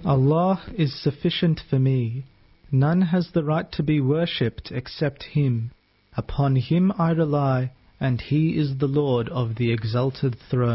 Allah is sufficient for me. None has the right to be worshipped except Him. Upon Him I rely, and He is the Lord of the exalted throne.